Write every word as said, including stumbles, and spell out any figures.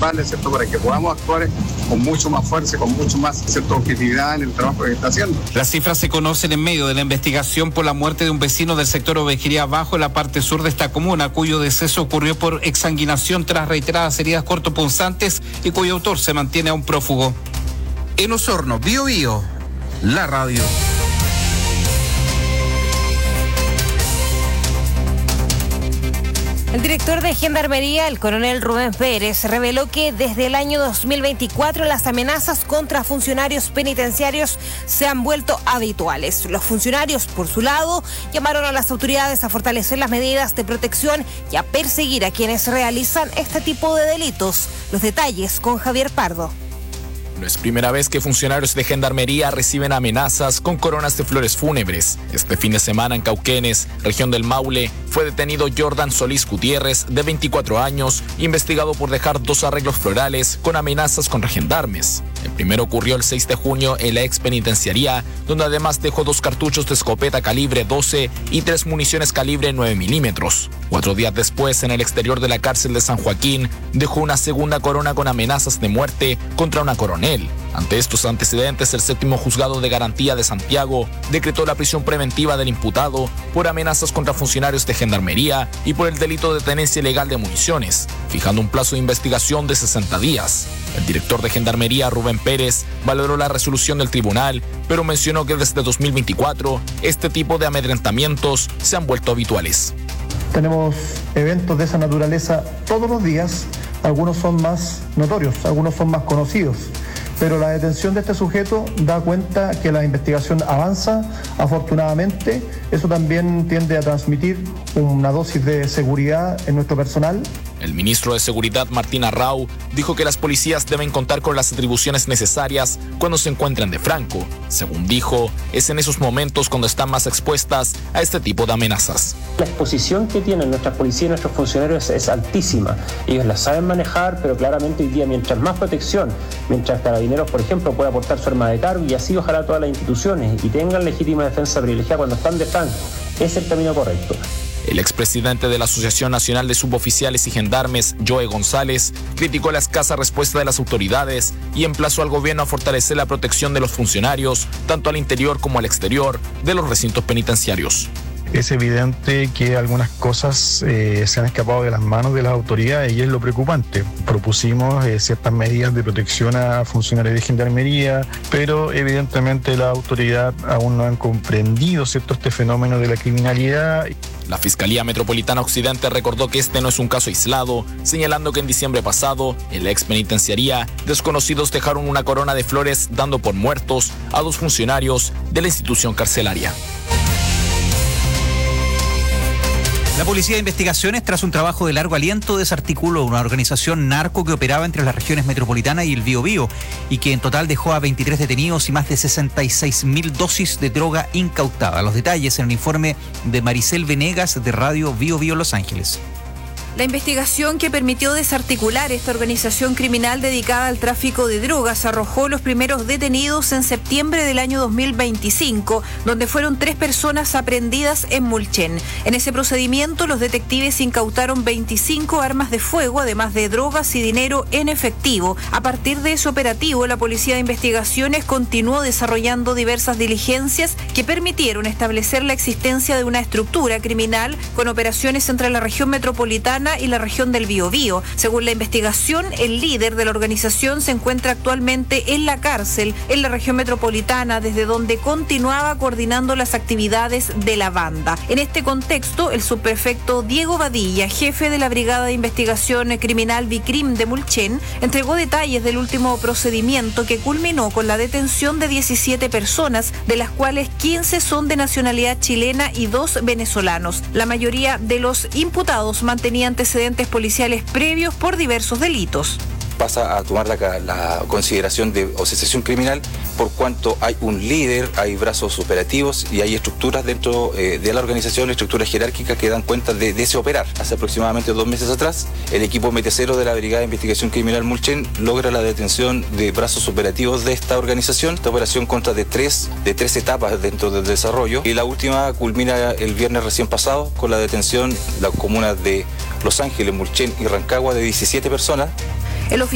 respalde, ¿cierto?, para que podamos actuar con mucho más fuerza, con mucho más, ¿cierto?, objetividad en el trabajo que está haciendo. Las cifras se conocen en medio de la investigación por la muerte de un vecino del sector Ovejería Bajo en la parte sur de esta comuna, cuyo deceso ocurrió por exsanguinación tras reiteradas heridas cortopunzantes y cuyo autor se mantiene aún prófugo. En Osorno, Bío Bío, la radio. El director de Gendarmería, el coronel Rubén Pérez, reveló que desde el año dos mil veinticuatro las amenazas contra funcionarios penitenciarios se han vuelto habituales. Los funcionarios, por su lado, llamaron a las autoridades a fortalecer las medidas de protección y a perseguir a quienes realizan este tipo de delitos. Los detalles con Javier Pardo. No es primera vez que funcionarios de Gendarmería reciben amenazas con coronas de flores fúnebres. Este fin de semana en Cauquenes, región del Maule, fue detenido Jordan Solís Gutiérrez, de veinticuatro años, investigado por dejar dos arreglos florales con amenazas contra gendarmes. El primero ocurrió el seis de junio en la ex penitenciaría, donde además dejó dos cartuchos de escopeta calibre doce y tres municiones calibre nueve milímetros. Cuatro días después, en el exterior de la cárcel de San Joaquín, dejó una segunda corona con amenazas de muerte contra una coronel. Ante estos antecedentes, el séptimo juzgado de garantía de Santiago decretó la prisión preventiva del imputado por amenazas contra funcionarios de Gendarmería y por el delito de tenencia ilegal de municiones, fijando un plazo de investigación de sesenta días. El director de Gendarmería, Rubén Pérez, valoró la resolución del tribunal, pero mencionó que desde dos mil veinticuatro este tipo de amedrentamientos se han vuelto habituales. Tenemos eventos de esa naturaleza todos los días, algunos son más notorios, algunos son más conocidos, pero la detención de este sujeto da cuenta que la investigación avanza, afortunadamente. Eso también tiende a transmitir una dosis de seguridad en nuestro personal. El ministro de Seguridad, Martín Arrau, dijo que las policías deben contar con las atribuciones necesarias cuando se encuentran de franco. Según dijo, es en esos momentos cuando están más expuestas a este tipo de amenazas. La exposición que tienen nuestras policías y nuestros funcionarios es altísima. Ellos la saben manejar, pero claramente hoy día, mientras más protección, mientras Carabineros, por ejemplo, pueda aportar su arma de cargo, y así ojalá todas las instituciones y tengan legítima defensa privilegiada cuando están de franco, es el camino correcto. El expresidente de la Asociación Nacional de Suboficiales y Gendarmes, Joe González, criticó la escasa respuesta de las autoridades y emplazó al gobierno a fortalecer la protección de los funcionarios, tanto al interior como al exterior de los recintos penitenciarios. Es evidente que algunas cosas eh, se han escapado de las manos de las autoridades y es lo preocupante. Propusimos eh, ciertas medidas de protección a funcionarios de Gendarmería, pero evidentemente la autoridad aún no han comprendido, ¿cierto?, este fenómeno de la criminalidad. La Fiscalía Metropolitana Occidente recordó que este no es un caso aislado, señalando que en diciembre pasado, en la ex penitenciaría, desconocidos dejaron una corona de flores dando por muertos a dos funcionarios de la institución carcelaria. La Policía de Investigaciones, tras un trabajo de largo aliento, desarticuló una organización narco que operaba entre las regiones metropolitana y el Biobío y que en total dejó a veintitrés detenidos y más de sesenta y seis mil dosis de droga incautada. Los detalles en el informe de Maricel Venegas de Radio Biobío Los Ángeles. La investigación que permitió desarticular esta organización criminal dedicada al tráfico de drogas arrojó los primeros detenidos en septiembre del año dos mil veinticinco, donde fueron tres personas aprehendidas en Mulchen. En ese procedimiento, los detectives incautaron veinticinco armas de fuego, además de drogas y dinero en efectivo. A partir de ese operativo, la Policía de Investigaciones continuó desarrollando diversas diligencias que permitieron establecer la existencia de una estructura criminal con operaciones entre la región metropolitana y la región del Biobío. Según la investigación, el líder de la organización se encuentra actualmente en la cárcel en la región metropolitana, desde donde continuaba coordinando las actividades de la banda. En este contexto, el subprefecto Diego Badilla, jefe de la Brigada de Investigación Criminal Bicrim de Mulchen, entregó detalles del último procedimiento que culminó con la detención de diecisiete personas, de las cuales quince son de nacionalidad chilena y dos venezolanos. La mayoría de los imputados mantenían antecedentes policiales previos por diversos delitos. Pasa a tomar la, la consideración de asociación criminal por cuanto hay un líder, hay brazos operativos y hay estructuras dentro eh, de la organización, estructuras jerárquicas que dan cuenta de, de ese operar. Hace aproximadamente dos meses atrás, el equipo M T cero de la Brigada de Investigación Criminal Mulchen logra la detención de brazos operativos de esta organización. Esta operación consta de tres, de tres etapas dentro del desarrollo y la última culmina el viernes recién pasado con la detención de las comunas de Los Ángeles, Mulchen y Rancagua de diecisiete personas. El